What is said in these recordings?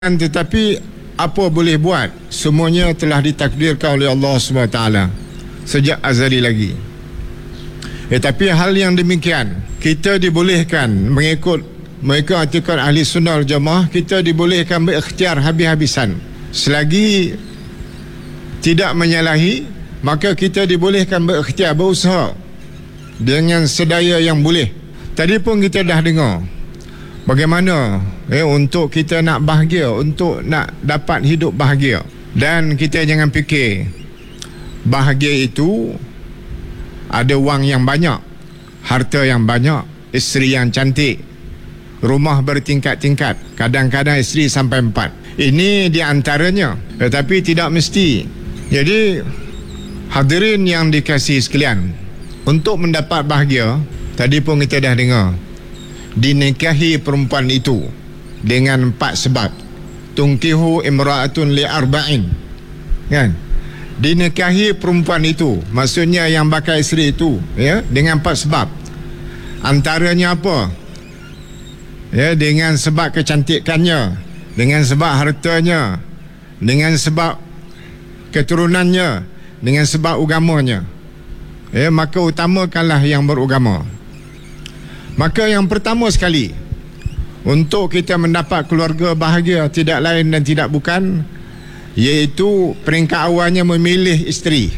Tetapi apa boleh buat, semuanya telah ditakdirkan oleh Allah SWT sejak azali lagi. Tetapi hal yang demikian, kita dibolehkan mengikut mereka atikat ahli sunnah wal jamaah, kita dibolehkan berikhtiar habis-habisan. Selagi tidak menyalahi, maka kita dibolehkan berikhtiar, berusaha dengan sedaya yang boleh. Tadi pun kita dah dengar bagaimana untuk kita nak bahagia, untuk nak dapat hidup bahagia. Dan kita jangan fikir bahagia itu ada wang yang banyak, harta yang banyak, isteri yang cantik, rumah bertingkat-tingkat, kadang-kadang isteri sampai 4. Ini di antaranya, tetapi tidak mesti. Jadi hadirin yang dikasihi sekalian, untuk mendapat bahagia, tadi pun kita dah dengar, dinikahi perempuan itu dengan 4 sebab. Tungkihu imra'atun li arba'in, kan? Dinikahi perempuan itu, maksudnya yang bakal isteri itu, dengan 4 sebab. Antaranya apa? Dengan sebab kecantikannya, dengan sebab hartanya, dengan sebab keturunannya, dengan sebab agamanya. Maka utamakanlah yang beragama. Maka yang pertama sekali, untuk kita mendapat keluarga bahagia, tidak lain dan tidak bukan, iaitu peringkat awalnya memilih isteri.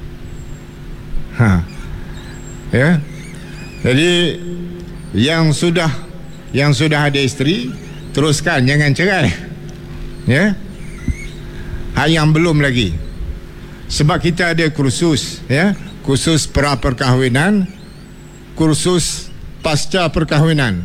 Jadi yang sudah ada isteri, teruskan, jangan cerai. Yang belum lagi, sebab kita ada kursus, kursus pra perkahwinan, kursus pasca perkahwinan.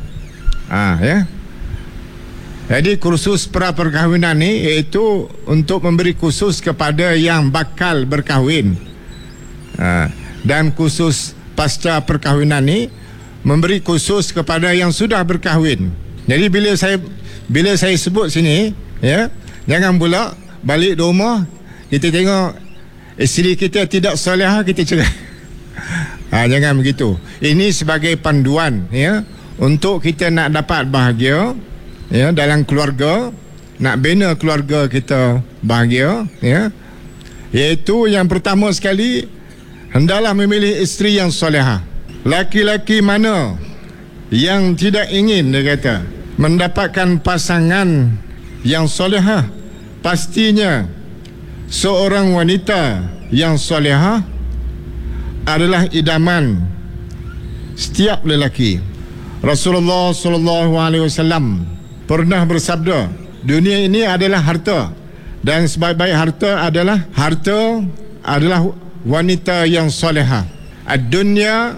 Jadi kursus pra perkahwinan ni iaitu untuk memberi kursus kepada yang bakal berkahwin. Dan kursus pasca perkahwinan ni memberi kursus kepada yang sudah berkahwin. Jadi bila saya sebut sini, jangan pula balik rumah kita tengok isteri kita tidak solehah, kita cerai. Jangan begitu. Ini sebagai panduan, untuk kita nak dapat bahagia, dalam keluarga, nak bina keluarga kita bahagia, iaitu yang pertama sekali, hendaklah memilih isteri yang solehah. Laki-laki mana yang tidak ingin, dia kata, mendapatkan pasangan yang solehah? Pastinya seorang wanita yang solehah adalah idaman setiap lelaki. Rasulullah SAW pernah bersabda, dunia ini adalah harta, dan sebaik-baik harta adalah wanita yang solehah. Dunia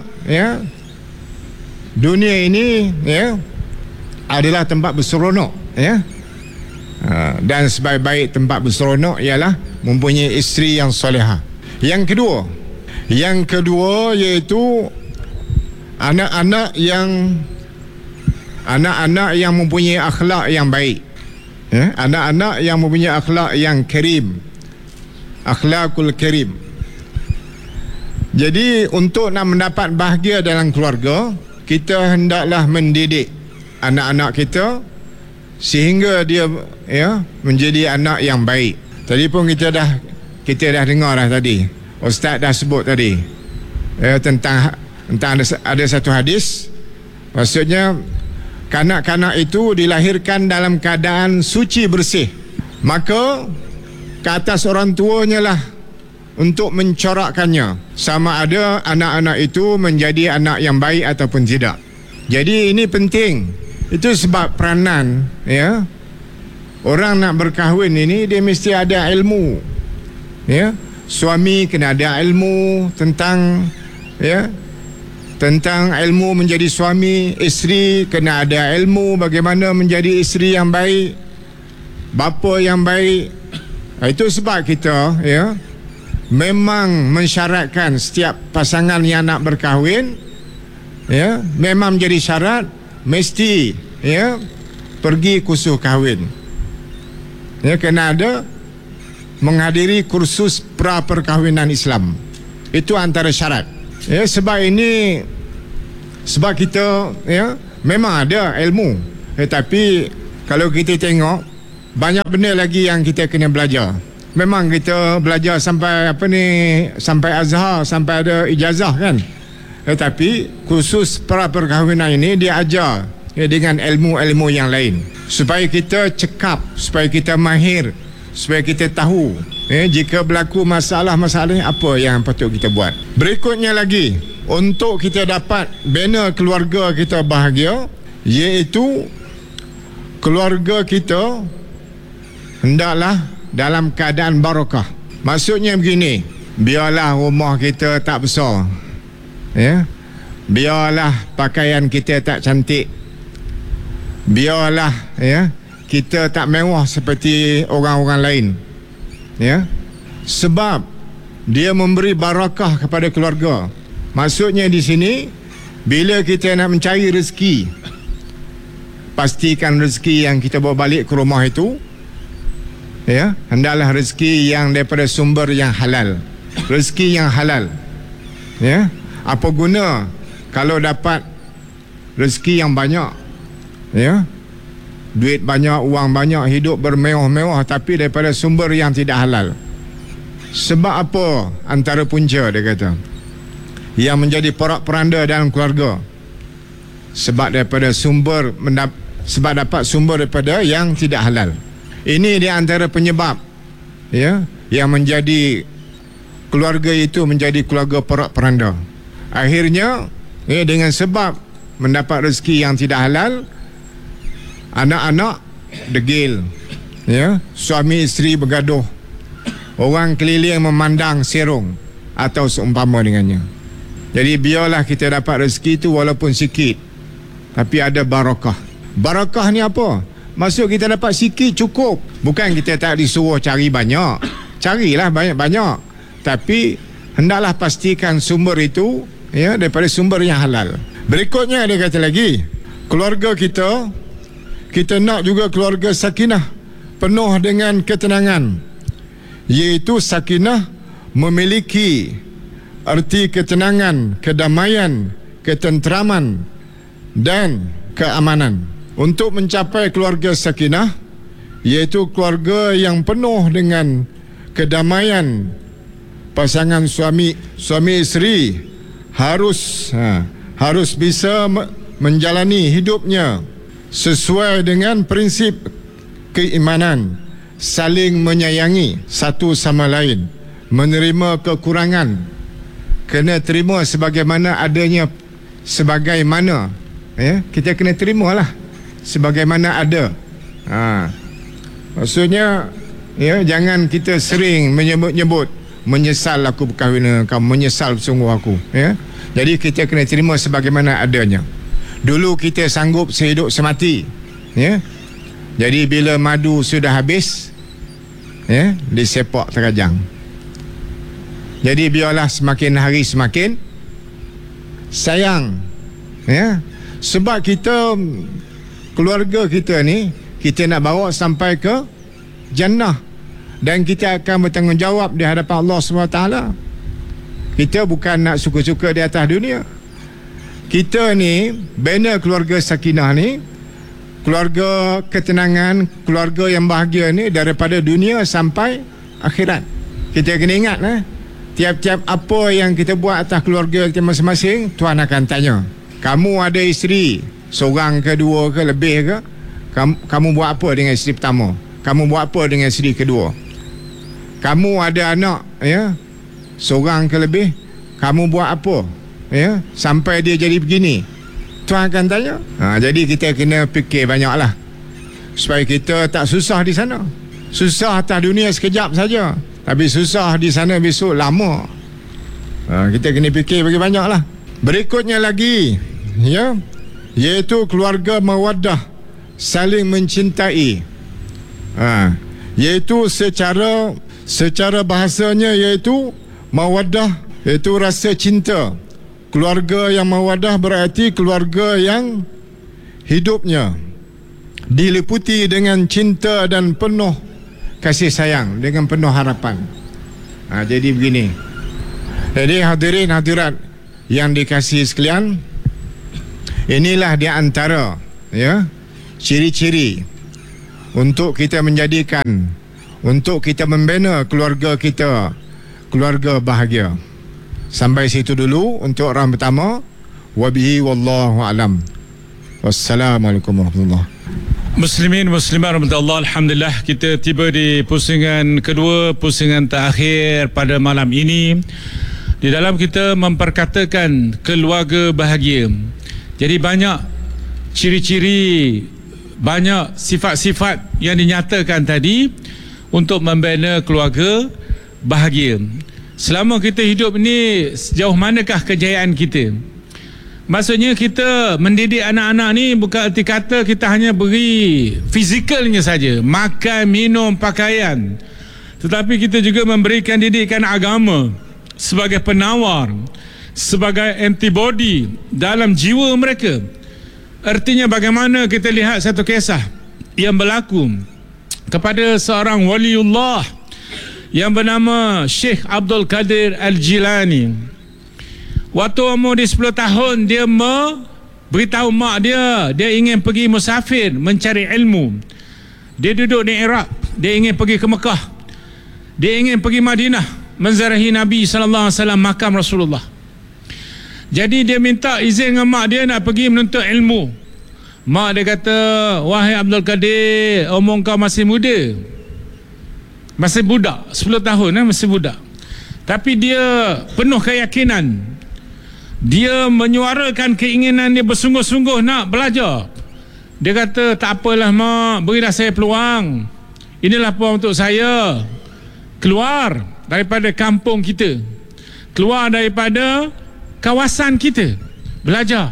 ini adalah tempat berseronok, dan sebaik-baik tempat berseronok ialah mempunyai isteri yang solehah. Yang kedua iaitu anak-anak yang mempunyai akhlak yang baik, anak-anak yang mempunyai akhlak yang karim, akhlakul karim. Jadi untuk nak mendapat bahagia dalam keluarga, kita hendaklah mendidik anak-anak kita sehingga dia menjadi anak yang baik. Tadi pun kita dah dengar dah tadi, Ustaz dah sebut tadi, tentang ada satu hadis, maksudnya kanak-kanak itu dilahirkan dalam keadaan suci bersih, maka ke atas orang tuanya lah untuk mencorakkannya, sama ada anak-anak itu menjadi anak yang baik ataupun tidak. Jadi ini penting. Itu sebab peranan, orang nak berkahwin ini, dia mesti ada ilmu, suami kena ada ilmu tentang ilmu menjadi suami, isteri kena ada ilmu bagaimana menjadi isteri yang baik, bapa yang baik. Itu sebab kita memang mensyaratkan setiap pasangan yang nak berkahwin, memang menjadi syarat mesti pergi kursus kahwin, kena ada menghadiri kursus pra perkahwinan Islam. Itu antara syarat. Sebab kita memang ada ilmu, tapi kalau kita tengok banyak benda lagi yang kita kena belajar. Memang kita belajar sampai sampai azhar, sampai ada ijazah kan. Tetapi khusus perkahwinan ini dia ajar dengan ilmu-ilmu yang lain, supaya kita cekap, supaya kita mahir, supaya kita tahu jika berlaku masalah-masalah apa yang patut kita buat. Berikutnya lagi, untuk kita dapat bina keluarga kita bahagia, iaitu keluarga kita hendaklah dalam keadaan barakah. Maksudnya begini, biarlah rumah kita tak besar, biarlah pakaian kita tak cantik, biarlah kita tak mewah seperti orang-orang lain, sebab dia memberi barakah kepada keluarga. Maksudnya di sini, bila kita nak mencari rezeki, pastikan rezeki yang kita bawa balik ke rumah itu hendaklah rezeki yang daripada sumber yang halal, rezeki yang halal. Apa guna kalau dapat rezeki yang banyak, duit banyak, uang banyak, hidup bermewah-mewah, tapi daripada sumber yang tidak halal. Sebab apa? Antara punca dia kata yang menjadi porak-poranda dalam keluarga, sebab daripada sebab dapat sumber daripada yang tidak halal. Ini di antara penyebab yang menjadi keluarga itu menjadi keluarga porak-poranda. Akhirnya dengan sebab mendapat rezeki yang tidak halal, anak-anak degil, suami isteri bergaduh, orang keliling memandang serong atau seumpama dengannya. Jadi biarlah kita dapat rezeki itu walaupun sikit, tapi ada barakah. Barakah ni apa? Maksud kita dapat sikit cukup. Bukan kita tak disuruh cari banyak, carilah banyak-banyak, tapi hendaklah pastikan sumber itu daripada sumber yang halal. Berikutnya dia kata lagi, keluarga kita nak juga keluarga sakinah, penuh dengan ketenangan. Iaitu sakinah memiliki arti ketenangan, kedamaian, ketenteraman dan keamanan. Untuk mencapai keluarga sakinah, iaitu keluarga yang penuh dengan kedamaian, pasangan suami isteri harus bisa menjalani hidupnya sesuai dengan prinsip keimanan, saling menyayangi satu sama lain, menerima kekurangan, kena terima sebagaimana adanya, sebagaimana kita kena terimalah sebagaimana ada. Maksudnya jangan kita sering menyebut-nyebut, menyesal aku berkahwin dengan kamu, menyesal sungguh aku. Jadi kita kena terima sebagaimana adanya. Dulu kita sanggup sehidup semati, jadi bila madu sudah habis, disepak terajang. Jadi biarlah semakin hari semakin sayang, sebab kita, keluarga kita ni, kita nak bawa sampai ke jannah, dan kita akan bertanggungjawab di hadapan Allah SWT. Kita bukan nak suka-suka di atas dunia. Kita ni bina keluarga sakinah ni, keluarga ketenangan, keluarga yang bahagia ni daripada dunia sampai akhirat. Kita kena ingat tiap-tiap apa yang kita buat atas keluarga kita masing-masing, Tuhan akan tanya. Kamu ada isteri seorang ke dua ke lebih ke, kamu buat apa dengan isteri pertama? Kamu buat apa dengan isteri kedua? Kamu ada anak seorang ke lebih, kamu buat apa sampai dia jadi begini? Tuhan akan tanya. Jadi kita kena fikir banyaklah, supaya kita tak susah di sana. Susah atas dunia sekejap saja, tapi susah di sana besok lama. Kita kena fikir bagi banyaklah. Berikutnya lagi, iaitu keluarga mawaddah, saling mencintai. Iaitu secara bahasanya iaitu mawaddah, iaitu rasa cinta. Keluarga yang mawaddah berarti keluarga yang hidupnya diliputi dengan cinta dan penuh kasih sayang, dengan penuh harapan. Jadi begini. Jadi hadirin hadirat yang dikasihi sekalian, inilah di antara ciri-ciri untuk kita menjadikan, untuk kita membina keluarga kita keluarga bahagia. Sampai situ dulu untuk orang pertama. Wabihi wallahu alam. Wassalamualaikum warahmatullahi. Muslimin muslimat rahmatullah, alhamdulillah kita tiba di pusingan kedua, pusingan terakhir pada malam ini. Di dalam kita memperkatakan keluarga bahagia. Jadi banyak ciri-ciri, banyak sifat-sifat yang dinyatakan tadi untuk membina keluarga bahagia. Selama kita hidup ni, sejauh manakah kejayaan kita? Maksudnya kita mendidik anak-anak ni bukan erti kata kita hanya beri fizikalnya saja, makan, minum, pakaian, tetapi kita juga memberikan didikan agama sebagai penawar, sebagai antibody dalam jiwa mereka. Artinya bagaimana kita lihat satu kisah yang berlaku kepada seorang waliullah yang bernama Syekh Abdul Qadir Al-Jilani. Waktu umur dia 10 tahun, dia beritahu mak dia ingin pergi musafir mencari ilmu. Dia duduk di Iraq, dia ingin pergi ke Mekah, dia ingin pergi Madinah menziarahi Nabi SAW, makam Rasulullah. Jadi dia minta izin dengan mak dia nak pergi menuntut ilmu. Mak dia kata, wahai Abdul Qadir, umur kau masih muda, masih budak, 10 tahun masih budak. Tapi dia penuh keyakinan. Dia menyuarakan keinginan dia bersungguh-sungguh nak belajar. Dia kata, tak apalah mak, berilah saya peluang. Inilah peluang untuk saya keluar daripada kampung kita, keluar daripada kawasan kita, belajar.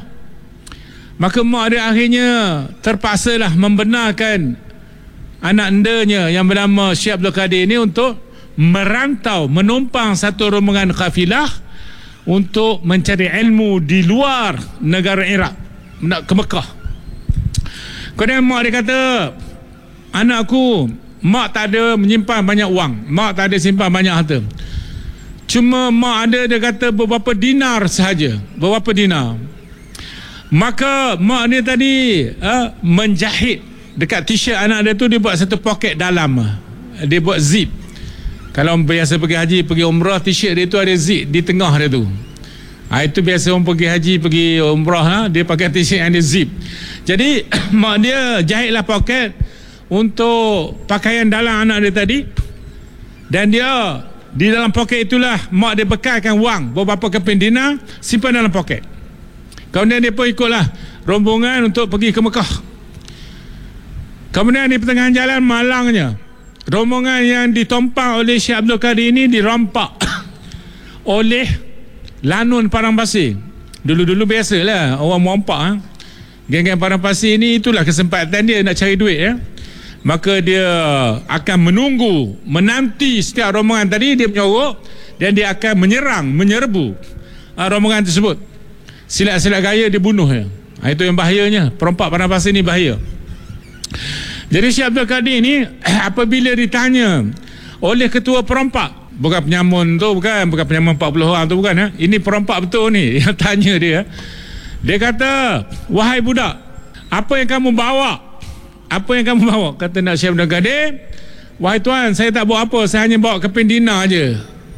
Maka mak dia akhirnya terpaksalah membenarkan anak endanya yang bernama Syekh Abdul Qadir ini untuk merantau, menumpang satu rombongan kafilah untuk mencari ilmu di luar negara Iraq, nak ke Mekah. Kemudian mak dia kata, anakku, mak tak ada menyimpan banyak wang, mak tak ada simpan banyak harta, cuma mak ada, dia kata, beberapa dinar sahaja, beberapa dinar. Maka mak dia tadi menjahit dekat t-shirt anak dia tu, dia buat satu poket dalam, dia buat zip. Kalau biasa pergi haji, pergi umrah, t-shirt dia tu ada zip di tengah dia tu. Itu biasa orang pergi haji, pergi umrah, dia pakai t-shirt yang ada zip. Jadi mak dia jahitlah poket untuk pakaian dalam anak dia tadi. Dan dia di dalam poket itulah mak dia bekalkan wang beberapa keping dinar, simpan dalam poket. Kemudian dia pun ikutlah rombongan untuk pergi ke Mekah. Kemudian di pertengahan jalan, malangnya rombongan yang ditompang oleh Syekh Abdul Qadir ini dirampak oleh lanun padang pasir. Dulu-dulu biasalah orang merompak, geng-geng padang pasir ini, itulah kesempatan dia nak cari duit. Maka dia akan menanti setiap rombongan tadi, dia menyorok, dan dia akan menyerbu rombongan tersebut. Silat-silat gaya dia bunuh. Itu yang bahayanya, perompak padang pasir ni bahaya. Jadi Syekh Abdul Qadir ni apabila ditanya oleh ketua perompak, bukan penyamun tu, bukan penyamun 40 orang tu, bukan, ini perompak betul ni yang tanya dia. Dia kata, wahai budak, apa yang kamu bawa? Apa yang kamu bawa? Kata nak Syekh Abdul Qadir, wahai tuan, saya tak bawa apa, saya hanya bawa keping dinar je.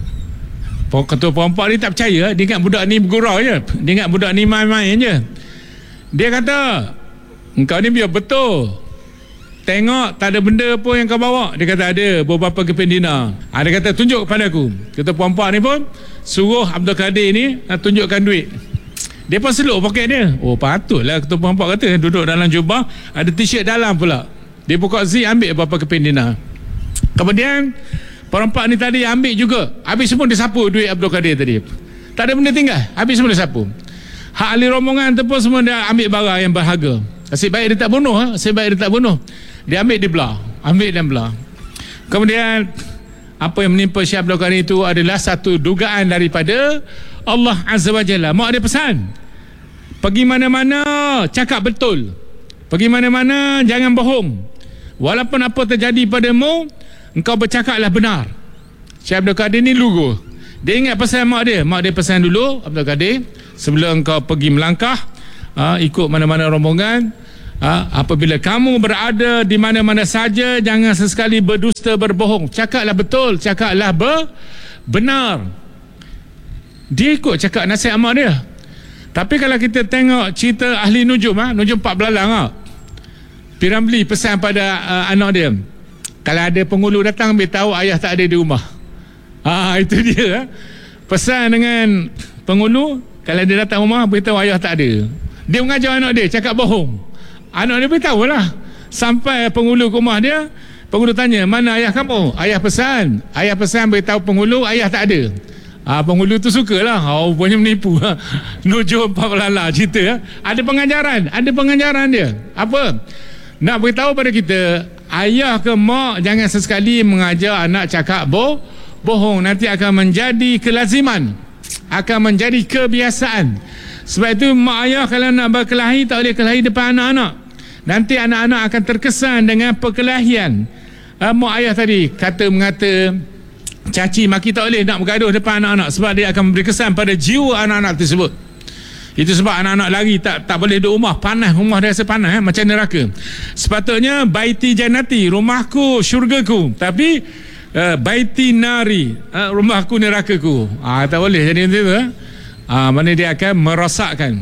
Ketua perompak ni tak percaya. Dia ingat budak ni bergurau je, dia ingat budak ni main-main je. Dia kata, engkau ni biar betul, tengok tak ada benda pun yang kau bawa. Dia kata ada beberapa keping dinar. Dia kata tunjuk kepada aku. Ketua perompak ni pun suruh Abdul Qadir ni tunjukkan duit. Dia pun seluk poket dia. Oh patutlah ketua perompak kata, duduk dalam jubah, ada t-shirt dalam pula. Dia buka zip, ambil beberapa keping dinar. Kemudian perompak ni tadi ambil juga, habis semua dia sapu duit Abdul Qadir tadi. Tak ada benda tinggal, habis semua dia sapu. Hak ahli rombongan tu pun semua dia ambil barang yang berharga. Nasib baik dia tak bunuh, nasib baik dia tak bunuh. Dia ambil, dia belah, ambil dan belah. Kemudian apa yang menimpa Syekh Abdul Qadir itu adalah satu dugaan daripada Allah Azza wa Jalla. Mak dia pesan, pergi mana-mana cakap betul, pergi mana-mana jangan bohong, walaupun apa terjadi padamu, engkau bercakaplah benar. Syekh Abdul Qadir ni lugu. Dia ingat pesan mak dia. Mak dia pesan dulu, Abdul Qadir, sebelum engkau pergi melangkah, ikut mana-mana rombongan, Apabila kamu berada di mana-mana saja, jangan sesekali berdusta, berbohong. Cakaplah betul, cakaplah benar. Dia ikut cakap nasihat mak dia. Tapi kalau kita tengok cerita ahli nujum, nujum 4 belalang, P. Ramlee pesan pada anak dia, kalau ada penghulu datang, beritahu ayah tak ada di rumah. Itu dia. Pesan dengan penghulu, kalau dia datang rumah, beritahu ayah tak ada. Dia mengajar anak dia cakap bohong. Anak dia beritahu lah. Sampai penghulu ke rumah dia, penghulu tanya, mana ayah kamu? Ayah pesan beritahu penghulu ayah tak ada. Penghulu tu sukalah. Rupanya menipu. Nujum 4 belalang cerita. Ada pengajaran dia. Apa? Nak beritahu pada kita, ayah ke mak jangan sesekali mengajar anak cakap bohong. Nanti akan menjadi kelaziman, akan menjadi kebiasaan. Sebab itu mak ayah kalau nak berkelahi, tak boleh kelahi depan anak-anak. Nanti anak-anak akan terkesan dengan perkelahian. Mak ayah tadi mengata caci maki, tak boleh nak bergaduh depan anak-anak, sebab dia akan memberi kesan pada jiwa anak-anak tersebut. Itu sebab anak-anak lari, tak boleh duduk rumah, panas, rumah dia rasa panas, macam neraka. Sepatutnya baiti jannati, rumahku syurgaku, tapi baiti nari, rumahku nerakaku. Tak boleh jadi macam tu. Mana dia akan merosakkan.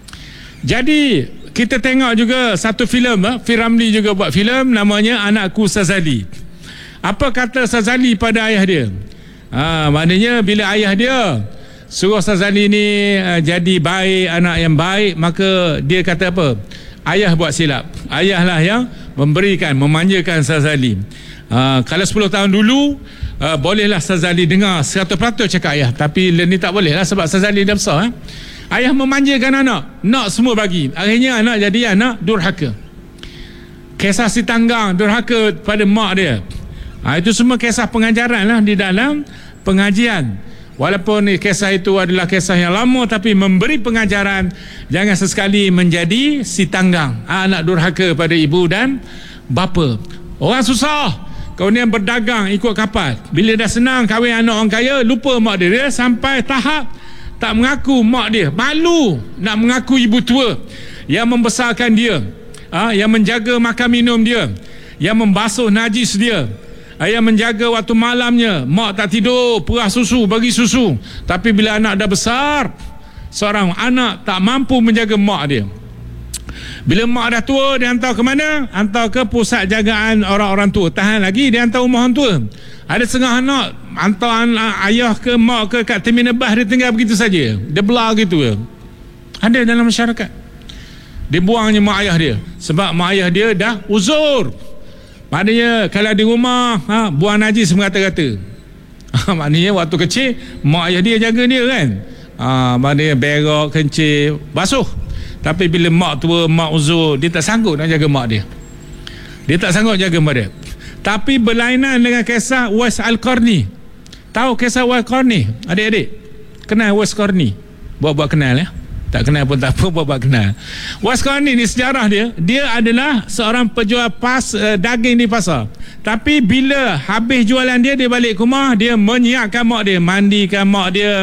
Jadi kita tengok juga satu filem, P. Ramlee juga buat filem namanya Anakku Sazali. Apa kata Sazali pada ayah dia? Maknanya bila ayah dia suruh Sazali ni jadi baik, anak yang baik, maka dia kata apa? Ayah buat silap. Ayahlah yang memanjakan Sazali. Kalau 10 tahun dulu bolehlah Sazali dengar 100% cakap ayah, tapi ni tak boleh lah, sebab Sazali dah besar. Ayah memanjakan anak, nak semua bagi. Akhirnya anak jadi anak durhaka. Kisah si tanggang durhaka pada mak dia. Itu semua kisah pengajaran lah di dalam pengajian. Walaupun kisah itu adalah kisah yang lama, tapi memberi pengajaran jangan sesekali menjadi si tanggang, anak durhaka pada ibu dan bapa. Orang susah, kemudian berdagang ikut kapal. Bila dah senang kahwin anak orang kaya, lupa mak dia. Dia sampai tahap tak mengaku mak dia, malu nak mengaku ibu tua yang membesarkan dia, yang menjaga makan minum dia, yang membasuh najis dia, yang menjaga waktu malamnya. Mak tak tidur, perah susu, bagi susu. Tapi bila anak dah besar, seorang anak tak mampu menjaga mak dia. Bila mak dah tua, dia hantar ke mana? Hantar ke pusat jagaan orang-orang tua. Tahan lagi, dia hantar rumah orang tua. Ada setengah anak hantar ayah ke mak ke kat terminal bas, dia tinggal begitu saja. Dia belah gitu je. Ada dalam masyarakat. Dia buangnya mak ayah dia sebab mak ayah dia dah uzur. Maknanya kalau di rumah buang najis mengata-kata. Maknanya waktu kecil mak ayah dia jaga dia kan. Maknanya berak, kencing, basuh. Tapi bila mak tua, mak uzur, dia tak sanggup nak jaga mak dia. Dia tak sanggup jaga mak dia. Tapi berlainan dengan kisah Uwais Al-Qarni. Tahu kisah Uwais Al-Qarni? Adik-adik kenal Uwais Al-Qarni? Buat kenal ya. Tak kenal pun tak apa, buat kenal. Uwais Al-Qarni ni sejarah dia adalah seorang penjual daging di pasar. Tapi bila habis jualan dia balik ke rumah, dia menyiapkan mak dia, mandikan mak dia,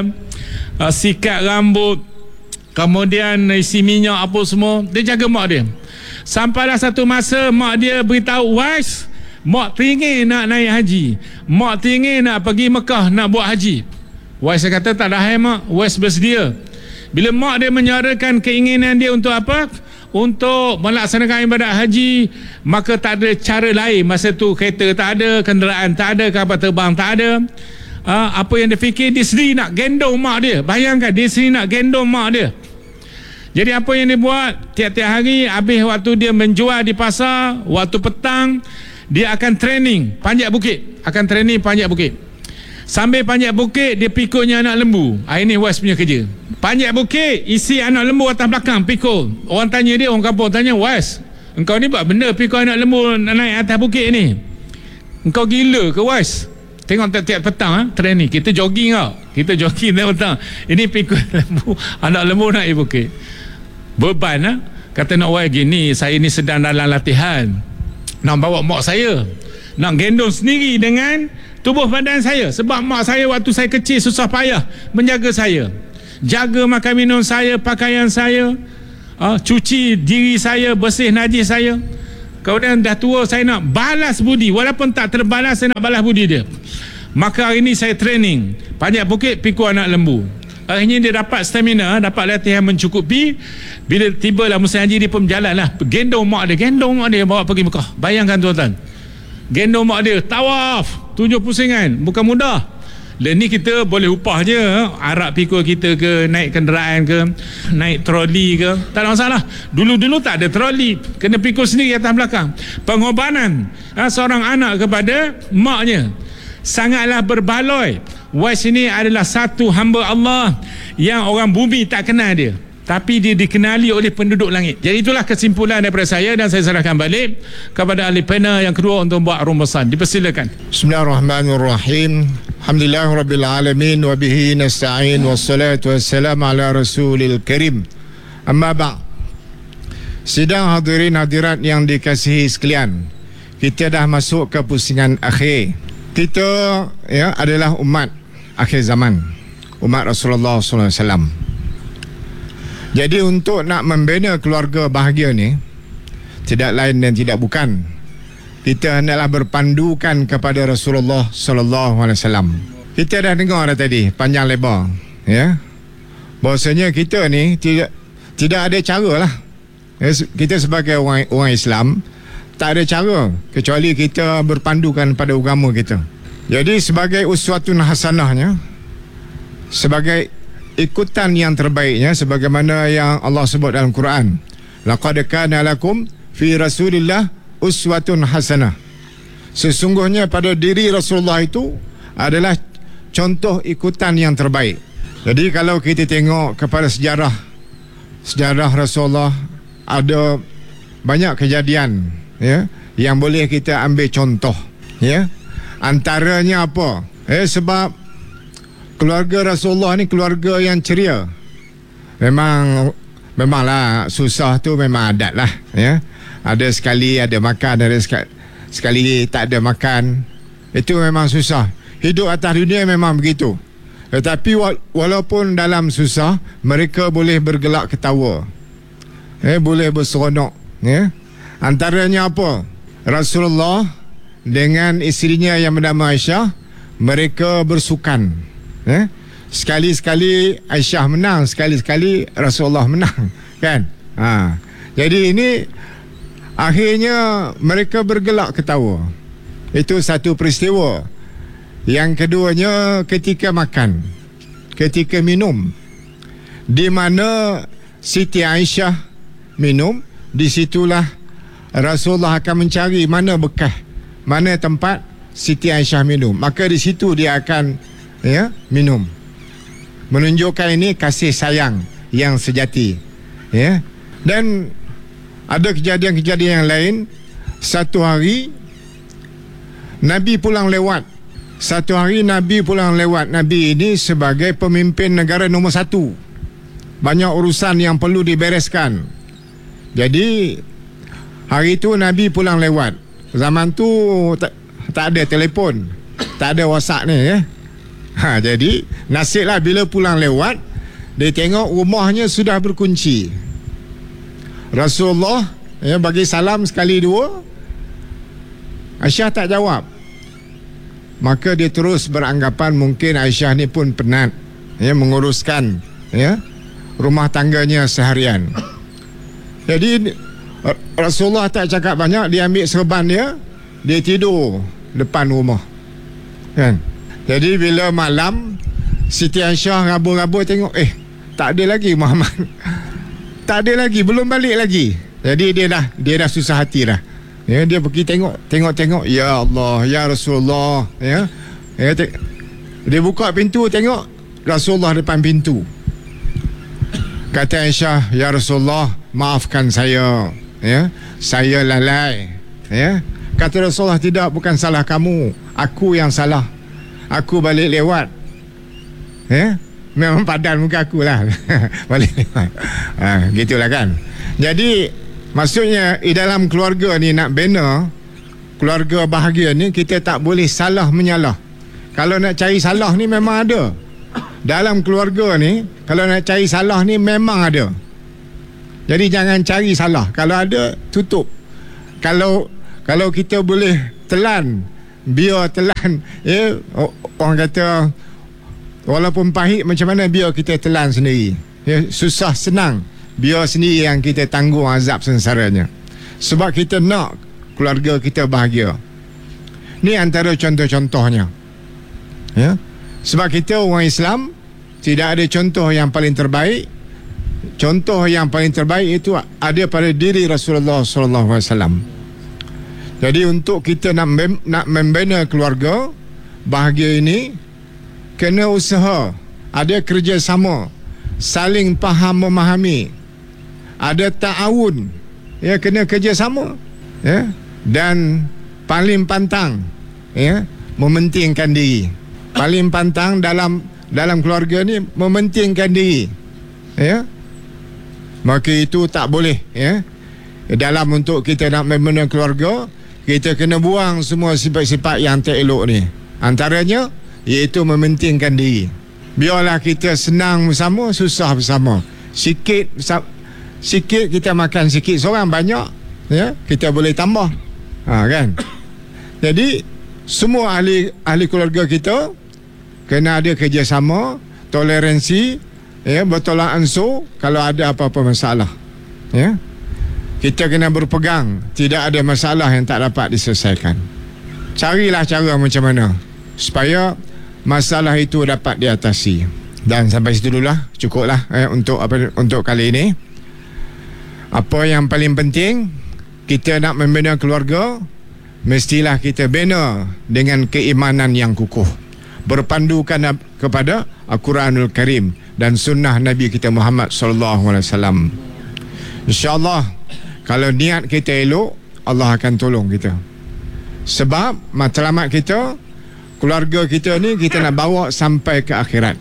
sikat rambut, kemudian isi minyak apa semua. Dia jaga mak dia. Sampailah satu masa mak dia beritahu, Uwais, mak teringin nak naik haji, mak teringin nak pergi Mekah nak buat haji. Uwais kata tak dah mak. Uwais bersedia. Bila mak dia menyuarakan keinginan dia untuk apa? Untuk melaksanakan ibadat haji, maka tak ada cara lain. Masa tu kereta tak ada, kenderaan tak ada, kapal terbang tak ada. Apa yang dia fikir, dia sendiri nak gendong mak dia. Bayangkan, dia sendiri nak gendong mak dia. Jadi apa yang dia buat? Tiap-tiap hari, habis waktu dia menjual di pasar, waktu petang, dia akan training panjat bukit. Sambil panjat bukit, dia pikulnya anak lembu. Ini Uwais punya kerja. Panjat bukit, isi anak lembu atas belakang, pikul. Orang tanya dia, orang kampung tanya, Uwais, engkau ni buat benda pikul anak lembu naik atas bukit ni? Engkau gila ke, Uwais? Tengok tiap petang training. Kita jogging tau. Kita jogging tiap petang. Ini pikul lembu, anak lembu naik bukit. Beban kata nak Uwais gini, saya ni sedang dalam latihan. Nak bawa mak saya, nak gendong sendiri dengan tubuh badan saya. Sebab mak saya waktu saya kecil susah payah menjaga saya, jaga makan minum saya, pakaian saya. cuci diri saya, bersih najis saya. Kemudian dah tua, saya nak balas budi, walaupun tak terbalas, saya nak balas budi dia. Maka hari ni saya training panjat bukit, pikul anak lembu. Akhirnya dia dapat stamina, dapat latihan mencukupi. Bila tibalah musim haji, dia pun berjalan lah, gendong mak dia bawa pergi Mekah. Bayangkan tuan-tuan, gendong mak dia tawaf 7 pusingan, bukan mudah. Dan ni kita boleh upah je, arak pikul kita ke, naik kenderaan ke, naik troli ke, tak ada masalah. Dulu tak ada troli, kena pikul sendiri atas belakang. Pengorbanan seorang anak kepada maknya sangatlah berbaloi. Wais ini adalah satu hamba Allah yang orang bumi tak kenal dia, tapi dia dikenali oleh penduduk langit. Jadi itulah kesimpulan daripada saya, dan saya serahkan balik kepada ahli panel yang kedua untuk buat rumusan. Dipersilakan. Bismillahirrahmanirrahim. Alhamdulillahirabbil alamin wa bihi nasta'in wassalatu wassalamu ala rasulil karim. Amma ba'. Sidang hadirin hadirat yang dikasihi sekalian, kita dah masuk ke pusingan akhir. Kita adalah umat akhir zaman, umat Rasulullah SAW. Jadi untuk nak membina keluarga bahagia ni, tidak lain dan tidak bukan, kita hendaklah berpandukan kepada Rasulullah SAW. Kita dah dengar dah tadi panjang lebar, bahawasanya kita ni tidak ada cara lah. Kita sebagai orang Islam tak ada cara kecuali kita berpandukan pada agama kita. Jadi sebagai uswatun hasanahnya, sebagai ikutan yang terbaiknya, sebagaimana yang Allah sebut dalam Quran, laqad kana lakum fi rasulillah uswatun hasanah. Sesungguhnya pada diri Rasulullah itu adalah contoh ikutan yang terbaik. Jadi kalau kita tengok kepada sejarah Rasulullah, ada banyak kejadian yang boleh kita ambil contoh. Antaranya apa? Sebab keluarga Rasulullah ni keluarga yang ceria. Memanglah susah tu memang adat lah. Ada sekali ada makan, ada sekali tak ada makan. Itu memang susah. Hidup atas dunia memang begitu. Tetapi walaupun dalam susah, mereka boleh bergelak ketawa, boleh berseronok. Antaranya apa? Rasulullah dengan isterinya yang bernama Aisyah, mereka bersukan. Sekali-sekali Aisyah menang, sekali-sekali Rasulullah menang, kan? Jadi ini akhirnya mereka bergelak ketawa. Itu satu peristiwa. Yang keduanya ketika makan, ketika minum, di mana Siti Aisyah minum, di situlah Rasulullah akan mencari mana bekas, mana tempat Siti Aisyah minum, maka di situ dia akan minum. Menunjukkan ini kasih sayang yang sejati. Dan ada kejadian-kejadian yang lain. Satu hari Nabi pulang lewat. Nabi ini sebagai pemimpin negara nombor 1. Banyak urusan yang perlu dibereskan. Jadi hari itu Nabi pulang lewat. Zaman tu tak ada telefon, tak ada WhatsApp ni. Jadi nasiblah bila pulang lewat, dia tengok rumahnya sudah berkunci. Rasulullah bagi salam sekali dua, Aisyah tak jawab. Maka dia terus beranggapan mungkin Aisyah ni pun penat menguruskan rumah tangganya seharian. Jadi Rasulullah tak cakap banyak, dia ambil serban dia tidur depan rumah, kan? Jadi bila malam, Siti Aisyah raba-raba tengok, tak ada lagi Muhammad. Tak ada lagi, belum balik lagi. Jadi dia dah susah hati dah. Dia pergi tengok, ya Allah, ya Rasulullah. Dia buka pintu, tengok Rasulullah depan pintu. Kata Aisyah, ya Rasulullah, maafkan saya, saya lalai. Kata Rasulullah, tidak, bukan salah kamu, aku yang salah. Aku balik lewat. Memang padan muka aku lah. Balik lewat. Gitulah kan. Jadi maksudnya di dalam keluarga ni, nak bina keluarga bahagia ni, kita tak boleh salah menyalah. Kalau nak cari salah ni memang ada. Dalam keluarga ni, kalau nak cari salah ni memang ada. Jadi jangan cari salah. Kalau ada, tutup. Kalau kita boleh telan, biar telan, orang kata walaupun pahit macam mana, biar kita telan sendiri. Susah senang, biar sendiri yang kita tanggung azab sengsaranya. Sebab kita nak keluarga kita bahagia. Ni antara contoh-contohnya. Sebab kita orang Islam tidak ada contoh yang paling terbaik. Contoh yang paling terbaik itu ada pada diri Rasulullah sallallahu alaihi wasallam. Jadi untuk kita nak membina keluarga bahagia ini, kena usaha, ada kerjasama, saling faham memahami, ada ta'awun, kena kerjasama, dan paling pantang, mementingkan diri. Paling pantang dalam keluarga ni mementingkan diri, maka itu tak boleh. Dalam untuk kita nak membina keluarga, kita kena buang semua sifat-sifat yang tak elok ni. Antaranya iaitu mementingkan diri. Biarlah kita senang bersama, susah bersama. Sikit kita makan sikit, seorang banyak, kita boleh tambah, kan. Jadi semua ahli keluarga kita kena ada kerjasama, toleransi, bertolak ansur kalau ada apa-apa masalah. Kita kena berpegang, tidak ada masalah yang tak dapat diselesaikan. Carilah cara macam mana supaya masalah itu dapat diatasi. Dan sampai situ dululah, cukuplah untuk kali ini. Apa yang paling penting, kita nak membina keluarga, mestilah kita bina dengan keimanan yang kukuh, berpandukan kepada Al-Quranul Karim dan sunnah Nabi kita Muhammad sallallahu alaihi wasallam. InsyaAllah, kalau niat kita elok, Allah akan tolong kita. Sebab matlamat kita, keluarga kita ni kita nak bawa sampai ke akhirat.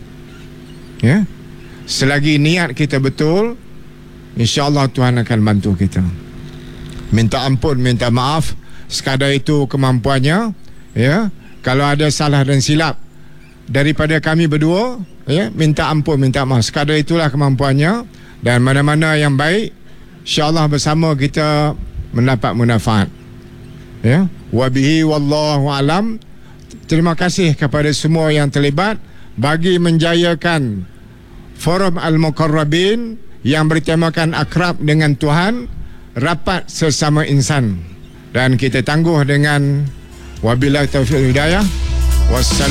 Selagi niat kita betul, InsyaAllah Tuhan akan bantu kita. Minta ampun, minta maaf, sekadar itu kemampuannya. Kalau ada salah dan silap daripada kami berdua, minta ampun, minta maaf, sekadar itulah kemampuannya. Dan mana-mana yang baik, InsyaAllah bersama kita mendapat manfaat. Wabihi wallahu alam. Terima kasih kepada semua yang terlibat bagi menjayakan Forum Al-Muqarrabin yang bertemakan akrab dengan Tuhan, rapat sesama insan. Dan kita tangguh dengan wabillahi taufiq hidayah. Wassalam.